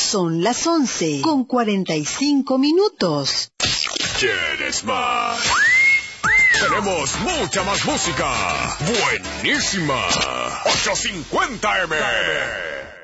Son las 11:45. ¿Quieres más? Tenemos mucha más música. Buenísima. 850M.